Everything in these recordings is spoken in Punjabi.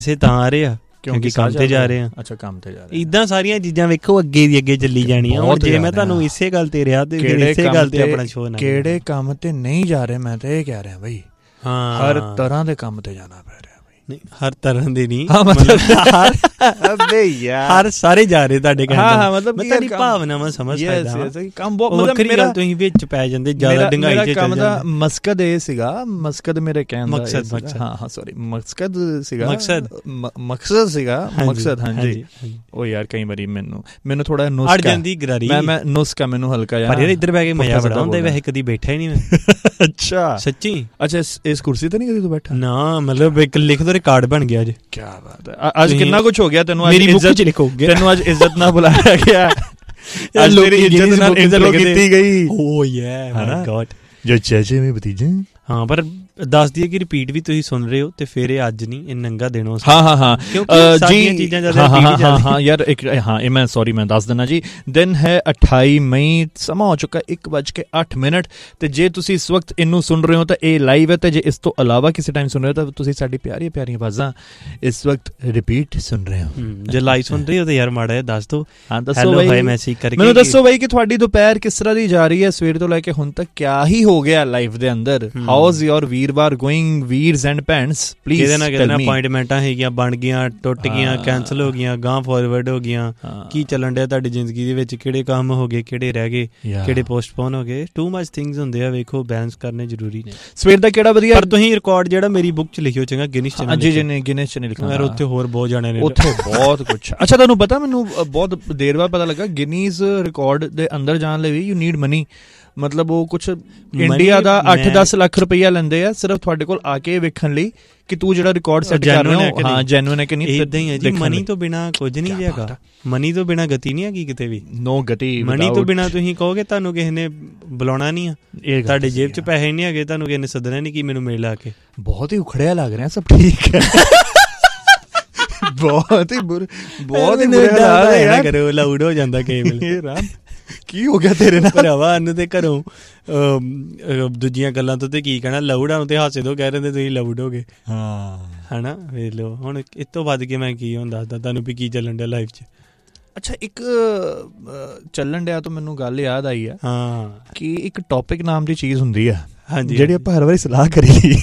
ਇਸੇ ਤਾਂ ਆ ਰਹੇ ਆ ਕਿਉਂਕਿ ਕੰਮ ਤੇ ਜਾ ਰਹੇ ਆ। ਅੱਛਾ, ਕੰਮ ਤੇ ਜਾ ਰਹੇ। ਇੱਦਾਂ ਸਾਰੀਆਂ ਚੀਜ਼ਾਂ ਵੇਖੋ ਅੱਗੇ ਦੀ ਅੱਗੇ ਚੱਲੀ ਜਾਣੀਆਂ। ਹੁਣ ਜੇ ਮੈਂ ਤੁਹਾਨੂੰ ਇਸੇ ਗੱਲ ਤੇ ਰਿਹਾ ਤੇ ਇਸੇ ਗੱਲ ਤੇ ਆਪਣਾ ਸ਼ੋਅ ਨਾ ਕਿਹੜੇ ਕੰਮ ਤੇ ਨਹੀਂ ਜਾ ਰਹੇ, ਮੈਂ ਤਾਂ ਇਹ ਕਹਿ ਰਿਹਾ ਬਈ ਹਰ ਤਰ੍ਹਾਂ ਦੇ ਕੰਮ ਤੇ ਜਾਣਾ ਪੈ ਰਿਹਾ। ਨਹੀਂ, ਹਰ ਤਰ੍ਹਾਂ ਦੇ ਨਹੀਂ, ਹਰ ਸਾਰੇ ਜਾ ਰਹੇ ਤੁਹਾਡੇ ਕਹਿੰਦੇ। ਹਾਂ, ਮਤਲਬ ਮੈਂ ਤੁਹਾਡੀ ਭਾਵਨਾਵਾਂ ਸਮਝ ਸਕਦਾ। ਕੰਮ ਬਹੁਤ ਮੇਰਾ ਤੁਸੀਂ ਵਿੱਚ ਪੈ ਜਾਂਦੇ ਜ਼ਿਆਦਾ ਡੰਗਾਈ ਚ। ਕੰਮ ਦਾ ਮਕਸਦ ਇਹ ਸੀਗਾ, ਮਕਸਦ ਮੇਰੇ ਕਹਿਣ ਦਾ ਹਾਂ ਸੌਰੀ ਮਕਸਦ ਸੀਗਾ, ਮਕਸਦ ਸੀਗਾ, ਮਕਸਦ। ਹਾਂਜੀ, ਉਹ ਯਾਰ ਕਈ ਵਾਰੀ ਮੈਨੂੰ ਥੋੜਾ ਨੁਸਖਾ ਅੜ ਜਾਂਦੀ ਗਰਾਰੀ, ਮੈਂ ਨੁਸਖਾ ਮੈਨੂੰ ਹਲਕਾ ਜਿਹਾ। ਪਰ ਇੱਧਰ ਬਹਿ ਕੇ ਮਜ਼ਾ ਬੜਾ ਹੁੰਦਾ, ਵੈਸੇ ਕਦੀ ਬੈਠਾ ਹੀ ਨਹੀਂ ਮੈਂ। ਅੱਛਾ, ਸੱਚੀ? ਅੱਛਾ, ਇਸ ਕੁਰਸੀ ਤੇ ਨਹੀਂ ਕਦੀ ਤੂੰ ਬੈਠਾ? ਨਾ, ਮਤਲਬ ਇੱਕ ਲਿਖ ਦੋ ਰਿਕਾਰਡ ਬਣ ਗਿਆ ਅੱਜ। ਕੀ ਬਾਤ ਹੈ, ਅੱਜ ਕਿੰਨਾ ਕੁਛ ਹੋ ਗਿਆ। ਤੈਨੂੰ ਮੇਰੀ ਬੁੱਕ ਚ ਲਿਖੋਗੇ, ਤੈਨੂੰ ਅੱਜ ਇੱਜ਼ਤ ਨਾਲ ਬੁਲਾਇਆ ਗਿਆ, ਅੱਜ ਤੇਰੀ ਇੱਜ਼ਤ ਨਾਲ ਇੰਟਰੋ ਕੀਤੀ ਗਈ। ਓ ਯਾ ਮਾਈ ਗॉड, ਜੋ ਚਾਚੇ ਮੇ ਭਤੀਜੇ। ਹਾਂ, ਪਰ ਦੱਸ ਦਈਏ ਕਿ ਰਿਪੀਟ ਵੀ ਤੁਸੀਂ ਸੁਣ ਰਹੇ ਹੋ ਤੇ ਫਿਰ ਇਹ ਅੱਜ ਨਹੀਂ, ਇਹ ਨੰਗਾ ਦੇਣਾ। ਹਾਂ ਜੀ, ਹਾਂ ਯਾਰ ਇੱਕ ਇਹ ਮੈਂ ਸੌਰੀ ਮੈਂ ਦੱਸ ਦਿੰਦਾ ਜੀ। ਦਿਨ ਹੈ 28 ਮਈ, ਸਮਾਂ ਹੋ ਚੁੱਕਾ 1:08 ਤੇ ਜੇ ਤੁਸੀਂ ਇਸ ਵਕਤ ਇਹਨੂੰ ਸੁਣ ਰਹੇ ਹੋ ਤਾਂ ਇਹ ਲਾਈਵ ਹੈ, ਤੇ ਜੇ ਇਸ ਤੋਂ ਇਲਾਵਾ ਕਿਸੇ ਟਾਈਮ ਸੁਣ ਰਹੇ ਹੋ ਤਾਂ ਤੁਸੀਂ ਸਾਡੀ ਪਿਆਰੀਆਂ ਪਿਆਰੀਆਂ ਆਵਾਜ਼ਾਂ ਇਸ ਵਕਤ ਰਿਪੀਟ ਸੁਣ ਰਹੇ ਹੋ। ਜੇ ਲਾਈਵ ਸੁਣ ਰਹੇ ਹੋ ਤਾਂ ਯਾਰ ਮਾੜਾ ਜਿਹਾ ਦੱਸ ਦਿਓ। ਹਾਂ, ਦੱਸੋ ਬਾਈ, ਮੈਸੇਜ ਕਰਕੇ ਮੈਨੂੰ ਦੱਸੋ ਬਾਈ ਕਿ ਤੁਹਾਡੀ ਦੁਪਹਿਰ ਕਿਸ ਤਰ੍ਹਾਂ ਦੀ ਜਾ ਰਹੀ ਹੈ, ਸਵੇਰ ਤੋਂ ਲੈ ਕੇ ਹੁਣ ਤੱਕ ਕਿਆ ਹੀ ਹੋ ਗਿਆ ਲਾਈਫ ਦੇ ਅੰਦਰ। ਹਾਊਜ਼ ਯੋਰ ਵੀਰਵਾਰ ਗੋਇੰਗ, ਵੀਰਸ ਐਂਡ ਭੈਣਸ ਪਲੀਜ਼ ਟੈਲ ਮੀ। ਕਿਹਦੇ ਅਪਾਇੰਟਮੈਂਟਾਂ ਹੈਗੀਆਂ, ਬਣ ਗਈਆਂ, ਟੁੱਟ ਗਈਆਂ, ਕੈਂਸਲ ਹੋ ਗਈਆਂ, ਗਾਂ ਫਾਰਵਰਡ ਹੋ ਗਈਆਂ, ਕੀ ਚੱਲਣ ਡਿਆ ਤੁਹਾਡੀ ਜ਼ਿੰਦਗੀ ਦੇ ਵਿੱਚ, ਕਿਹੜੇ ਕੰਮ ਹੋ ਗਏ, ਕਿਹੜੇ ਰਹਿ ਗਏ, ਕਿਹੜੇ ਪੋਸਟਪੋਨ ਹੋ ਗਏ। ਟੂ ਮਚ ਥਿੰਗਸ ਹੁੰਦੇ ਆ, ਵੇਖੋ ਬੈਲੈਂਸ ਕਰਨੇ ਜ਼ਰੂਰੀ ਨੇ। ਸਵੇਰ ਦਾ ਕਿਹੜਾ ਵਧੀਆ, ਪਰ ਤੁਸੀਂ ਰਿਕਾਰਡ ਜਿਹੜਾ ਮੇਰੀ ਬੁੱਕ 'ਚ ਲਿਖਿਓ ਚੰਗਾ, ਗਿਨੀਸ 'ਚ। ਜੀ ਗਿਨੀਸ 'ਚ ਨਹੀਂ ਲਿਖਣਾ ਯਾਰ, ਉੱਥੇ ਹੋਰ ਬਹੁਤ ਜਾਣੇ ਨੇ, ਉੱਥੇ ਬਹੁਤ ਕੁਛ। ਅੱਛਾ, ਤੁਹਾਨੂੰ ਪਤਾ, ਮੈਨੂੰ ਬਹੁਤ ਦੇਰ ਬਾਅਦ ਪਤਾ ਲੱਗਾ ਗਿਨੀਜ਼ ਰਿਕਾਰਡ ਦੇ ਅੰਦਰ ਜਾਣ ਲਈ ਵੀ ਯੂ ਨੀਡ ਮਨੀ। ਮਤਲਬ ਉਹ ਕੁਛ ਇੰਡੀਆ ਦਾ 8-10 ਲੱਖ ਰੁਪਈਆ ਲੈਂਦੇ ਆ ਸਿਰਫ ਤੁਹਾਡੇ ਕੋਲ ਆ ਕੇ ਵੇਖਣ ਲਈ ਕਿ ਤੂੰ ਜਿਹੜਾ ਰਿਕਾਰਡ ਸੈੱਟ ਕਰ ਰਿਹਾ ਹੋ ਹਾਂ ਜੈਨੂਇਨ ਹੈ ਕਿ ਨਹੀਂ। ਏਦਾਂ ਹੀ ਹੈ ਜੀ, ਮਨੀ ਤੋਂ ਬਿਨਾ ਕੁਝ ਨਹੀਂ ਹੈਗਾ, ਮਨੀ ਤੋਂ ਬਿਨਾ ਗਤੀ ਨਹੀਂ ਹੈਗੀ ਕਿਤੇ ਵੀ। ਨੋ ਗਤੀ, ਮਨੀ ਤੋਂ ਬਿਨਾ ਤੁਸੀਂ ਕਹੋਗੇ ਤੁਹਾਨੂੰ ਕਿਸੇ ਨੇ ਬੁਲਾਉਣਾ ਨਹੀਂ ਆ, ਤੁਹਾਡੇ ਜੇਬ 'ਚ ਪੈਸੇ ਨਹੀਂ ਹੈਗੇ, ਤੁਹਾਨੂੰ ਕਿਸੇ ਨੇ ਸੱਦਣਾ ਨਹੀਂ ਕਿ ਮੈਨੂੰ ਮਿਲ ਆ ਕੇ। ਬਹੁਤ ਹੀ ਉਖੜਿਆ ਲੱਗ ਰਿਹਾ, ਸਭ ਠੀਕ ਹੈ। ਬਹੁਤ ਹੀ ਬੁਰਾ ਕਰੋ, ਲਾਊਡ ਹੋ ਜਾਂਦਾ ਕਈ ਵੇਲੇ। ਕੀ ਹੋ ਗਿਆ ਤੇਰੇ ਨਾਲ ਭਰਾਵਾ? ਨੂੰ ਤੇ ਘਰੋਂ ਦੂਜੀਆਂ ਗੱਲਾਂ ਤੋਂ ਤੇ ਕੀ ਕਹਿਣਾ, ਲਾਊਡ ਆਉਂ ਤੇ ਹਾਸੇ ਤੋਂ ਕਹਿ ਰਹੇ ਤੁਸੀਂ ਲਾਊਡ ਹੋ ਗਏ। ਹਾਂ, ਹਨਾ, ਵੇਖ ਲਓ ਹੁਣ ਇਸ ਤੋਂ ਵੱਧ ਕੇ ਮੈਂ ਕੀ ਹੁਣ ਦੱਸਦਾ ਤੁਹਾਨੂੰ ਵੀ ਕੀ ਚੱਲਣ ਡਿਆ ਲਾਈਫ 'ਚ। ਅੱਛਾ, ਇੱਕ ਚੱਲਣ ਡਿਆ ਤੋਂ ਮੈਨੂੰ ਗੱਲ ਯਾਦ ਆਈ ਆ ਕਿ ਇੱਕ ਟੌਪਿਕ ਨਾਮ ਦੀ ਚੀਜ਼ ਹੁੰਦੀ ਆ ਜਿਹੜੀ ਆਪਾਂ ਹਰ ਵਾਰੀ ਸਲਾਹ ਕਰੀ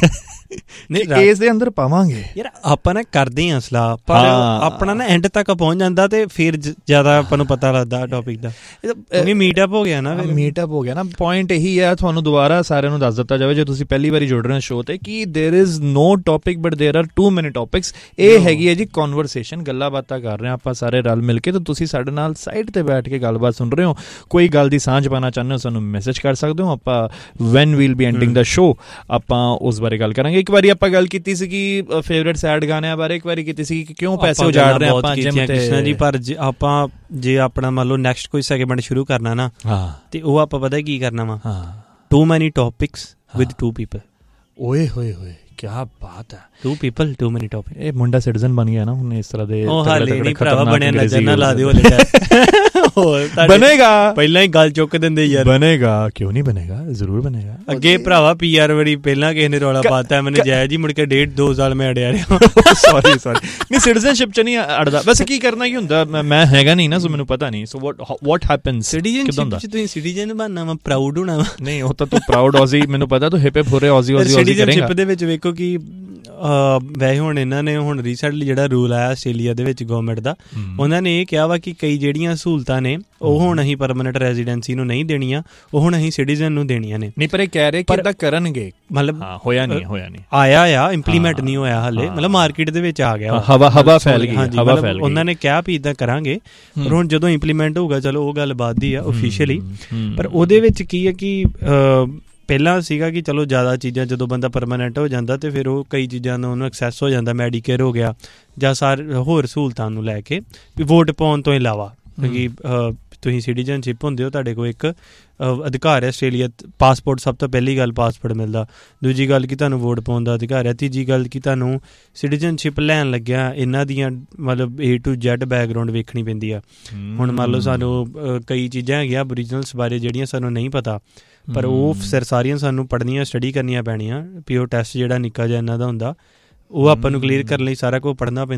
ਇਸ ਦੇ ਅੰਦਰ ਪਾਵਾਂਗੇ। ਯਾਰ ਆਪਾਂ ਨਾ ਕਰਦੇ ਹਾਂ ਸਲਾਹ, ਪਰ ਆਪਣਾ ਨਾ ਐਂਡ ਤੱਕ ਪਹੁੰਚ ਜਾਂਦਾ ਤੇ ਫਿਰ ਜ਼ਿਆਦਾ ਆਪਾਂ ਨੂੰ ਪਤਾ ਲੱਗਦਾ ਟੌਪਿਕ ਦਾ। ਮੀਟਅਪ ਹੋ ਗਿਆ ਨਾ, ਮੀਟਅਪ ਹੋ ਗਿਆ ਨਾ। ਪੁਆਇੰਟ ਇਹੀ ਹੈ, ਤੁਹਾਨੂੰ ਦੁਬਾਰਾ ਸਾਰਿਆਂ ਨੂੰ ਦੱਸ ਦਿੱਤਾ ਜਾਵੇ ਜੇ ਤੁਸੀਂ ਪਹਿਲੀ ਵਾਰੀ ਜੁੜ ਰਹੇ ਹੋ ਸ਼ੋਅ ਤੇ, ਕਿ there is no topic but ਦੇਰ ਆਰ ਟੂ ਮੈਨੀ ਟੌਪਿਕਸ। ਇਹ ਹੈਗੀ ਹੈ ਜੀ ਕਨਵਰਸੇਸ਼ਨ, ਗੱਲਾਂ ਬਾਤਾਂ ਕਰ ਰਹੇ ਹਾਂ ਆਪਾਂ ਸਾਰੇ ਰਲ ਮਿਲ ਕੇ, ਤੇ ਤੁਸੀਂ ਸਾਡੇ ਨਾਲ ਸਾਈਡ ਤੇ ਬੈਠ ਕੇ ਗੱਲਬਾਤ ਸੁਣ ਰਹੇ ਹੋ। ਕੋਈ ਗੱਲ ਦੀ ਸਾਂਝ ਪਾਉਣਾ ਚਾਹੁੰਦੇ ਹੋ ਸਾਨੂੰ ਮੈਸੇਜ ਕਰ ਸਕਦੇ ਹੋ। ਆਪਾਂ ਵੈਨ ਵੀਲ ਬੀ ਐਂਡਿੰਗ ਦਾ ਸ਼ੋਅ ਆਪਾਂ ਉਸ ਬਾਰੇ ਗੱਲ ਕਰਾਂਗੇ। ਇੱਕ ਵਾਰੀ ਆਪਾਂ ਗੱਲ ਕੀਤੀ ਸੀ ਕਿ ਫੇਵਰੇਟ ਸੈਡ ਗਾਣਿਆਂ ਬਾਰੇ, ਇੱਕ ਵਾਰੀ ਕੀਤੀ ਸੀ ਕਿ ਕਿਉਂ ਪੈਸੇ ਉਜਾੜ ਰਹੇ ਆਪਾਂ ਜਿਮ ਤੇ ਜੀ। ਪਰ ਆਪਾਂ ਜੇ ਆਪਣਾ ਮੰਨ ਲਓ ਨੈਕਸਟ ਕੋਈ ਸੈਗਮੈਂਟ ਸ਼ੁਰੂ ਕਰਨਾ ਨਾ, ਤੇ ਉਹ ਆਪਾਂ ਪਤਾ ਕੀ ਕਰਨਾ ਵਾ, ਟੂ ਮੈਨੀ ਟੌਪਿਕਸ ਵਿਦ ਟੂ ਪੀਪਲ। ਓਏ ਹੋਏ ਹੋਏ, ਕਿਆ ਬਾਤ ਹੈ, ਟੂ ਪੀਪਲ ਟੂ ਮੈਨੀ ਟੌਪਿਕ। ਇਹ ਮੁੰਡਾ ਸਿਟੀਜ਼ਨ ਬਣ ਗਿਆ ਨਾ ਹੁਣ ਇਸ ਤਰ੍ਹਾਂ ਦੇ। ਉਹ ਹਾਲੇ ਨਹੀਂ ਭਰਾਵਾ ਬਣਿਆ, ਨਜ਼ਰ ਨਾ ਲਾ ਦਿਓ ਬਣੇਗਾ। ਪਹਿਲਾਂ ਹੀ ਗੱਲ ਚੁੱਕ ਦਿੰਦੇ ਯਾਰ। ਬਣੇਗਾ ਕਿਉਂ ਨਹੀਂ ਬਣੇਗਾ, ਜ਼ਰੂਰ ਬਣੇਗਾ। ਅੱਗੇ ਭਰਾਵਾ PR ਬੜੀ ਪਹਿਲਾਂ ਕਿਸੇ ਨੇ ਰੌਲਾ ਪਾਤਾ, ਮੈਨੂੰ ਜਾਇਜ਼ ਹੀ ਮੁੜ ਕੇ 1.5-2 ਸਾਲ ਮੈਂ ਅੜਿਆ ਰਿਹਾ। ਸੌਰੀ ਨਹੀਂ, ਸਿਟੀਜ਼ਨਸ਼ਿਪ ਚ ਨਹੀਂ ਅੜਦਾ। ਵੈਸੇ ਕੀ ਕਰਨਾ ਕੀ ਹੁੰਦਾ, ਮੈਂ ਹੈਗਾ ਨਹੀਂ ਨਾ, ਸੋ ਮੈਨੂੰ ਪਤਾ ਨਹੀਂ। ਸੋ ਵਾਟ ਹੈਪਨਸ ਸਿਟੀਜ਼ਨਸ਼ਿਪ ਚ? ਤੁਸੀਂ ਸਿਟੀਜ਼ਨ ਬਣਨਾ ਵਾ, ਪ੍ਰਾਊਡ ਹੋਣਾ ਵਾ। ਨਹੀਂ, ਉਹ ਤਾਂ ਤੂੰ ਪ੍ਰਾਊਡ ਔਜ਼ੀ, ਮੈਨੂੰ ਪਤਾ ਤੂੰ ਹਿਪ ਹਿਪ ਹੋ ਰਿਹਾ ਔਜ਼ੀ ਔਜ਼ੀ ਕਰੇਂਗਾ। ਸਿਟੀਜ਼ਨਸ਼ਿਪ ਦੇ ਵਿੱਚ ਵੇਖੋ ਕਿ ਵੈਸੇ ਹੁਣ ਇਹਨਾਂ ਨੇ ਹੁਣ ਰੀਸੈਂਟਲੀ ਜਿਹੜਾ ਰੂਲ ਆਇਆ ਆਸਟ੍ਰੇਲੀਆ ਦੇ ਵਿੱਚ ਗੌਰਮੈਂਟ ਦਾ, ਉਹਨਾਂ ਨੇ ਇਹ ਕਿਹਾ ਵਾ ਕਿ ਕਈ ਜਿਹੜੀਆਂ ਸਹੂਲਤਾਂ ਨੇ ਉਹ ਹੁਣ ਅਸੀਂ ਪਰਮਾਨੈਂਟ ਰੈਜ਼ੀਡੈਂਸੀ ਨੂੰ ਨਹੀਂ ਦੇਣੀਆਂ, ਉਹ ਹੁਣ ਅਸੀਂ ਸਿਟੀਜ਼ਨ ਨੂੰ ਦੇਣੀਆਂ ਨੇ। ਨਹੀਂ, ਪਰ ਇਹ ਕਹਿ ਰਹੇ ਕਿ ਇੱਦਾਂ ਕਰਨਗੇ, ਮਤਲਬ ਹੋਇਆ ਨਹੀਂ ਆਇਆ ਆ, ਇੰਪਲੀਮੈਂਟ ਨਹੀਂ ਹੋਇਆ ਹਾਲੇ, ਮਤਲਬ ਮਾਰਕੀਟ ਦੇ ਵਿੱਚ ਆ ਗਿਆ, ਹਵਾ ਫੈਲ ਗਈ। ਉਹਨਾਂ ਨੇ ਕਿਹਾ ਵੀ ਇੱਦਾਂ ਕਰਾਂਗੇ, ਪਰ ਹੁਣ ਜਦੋਂ ਇੰਪਲੀਮੈਂਟ ਹੋਊਗਾ ਚਲੋ ਉਹ ਗੱਲ ਬਾਤ ਦੀ ਆ ਓਫੀਸ਼ੀਅਲੀ। ਪਰ ਉਹਦੇ ਵਿੱਚ ਕੀ ਹੈ ਕਿ ਪਹਿਲਾਂ ਸੀਗਾ ਕਿ ਚਲੋ ਜ਼ਿਆਦਾ ਚੀਜ਼ਾਂ ਜਦੋਂ ਬੰਦਾ ਪਰਮਾਨੈਂਟ ਹੋ ਜਾਂਦਾ ਤੇ ਫਿਰ ਉਹ ਕਈ ਚੀਜ਼ਾਂ ਨੂੰ ਉਹਨੂੰ ਐਕਸੈਸ ਹੋ ਜਾਂਦਾ, ਮੈਡੀਕੇਅਰ ਹੋ ਗਿਆ ਜਾਂ ਹੋਰ ਸਹੂਲਤਾਂ ਨੂੰ ਲੈ ਕੇ, ਵੀ ਵੋਟ ਪਾਉਣ ਤੋਂ ਇਲਾਵਾ। ਕਿਉਂਕਿ ਤੁਸੀਂ ਸਿਟੀਜ਼ਨਸ਼ਿਪ ਹੁੰਦੇ ਹੋ, ਤੁਹਾਡੇ ਕੋਲ ਇੱਕ ਅਧਿਕਾਰ ਹੈ ਆਸਟ੍ਰੇਲੀਆ, ਪਾਸਪੋਰਟ ਸਭ ਤੋਂ ਪਹਿਲੀ ਗੱਲ ਪਾਸਪੋਰਟ ਮਿਲਦਾ, ਦੂਜੀ ਗੱਲ ਕਿ ਤੁਹਾਨੂੰ ਵੋਟ ਪਾਉਣ ਦਾ ਅਧਿਕਾਰ ਹੈ, ਤੀਜੀ ਗੱਲ ਕਿ ਤੁਹਾਨੂੰ ਸਿਟੀਜ਼ਨਸ਼ਿਪ ਲੈਣ ਲੱਗਿਆ ਇਹਨਾਂ ਦੀਆਂ ਮਤਲਬ A to Z ਬੈਕਗਰਾਊਂਡ ਵੇਖਣੀ ਪੈਂਦੀ ਆ। ਹੁਣ ਮੰਨ ਲਓ ਸਾਨੂੰ ਕਈ ਚੀਜ਼ਾਂ ਹੈਗੀਆਂ ਓਰੀਜਨਲਸ ਬਾਰੇ ਜਿਹੜੀਆਂ ਸਾਨੂੰ ਨਹੀਂ ਪਤਾ, ਪਰ ਉਹ ਫਿਰ ਸਾਰੀਆਂ ਸਾਨੂੰ ਪੜ੍ਹਨੀਆਂ, ਸਟੱਡੀ ਕਰਨੀਆਂ ਪੈਣੀਆਂ। PO ਟੈਸਟ ਜਿਹੜਾ ਨਿੱਕਾ ਜਿਹਾ ਇਹਨਾਂ ਦਾ ਹੁੰਦਾ, ਉਹ ਆਪਾਂ ਨੂੰ ਕਲੀਅਰ ਕਰਨ ਲਈ ਸਾਰਾ ਕੁਝ ਪੜ੍ਹਨਾ ਪੈਂਦਾ।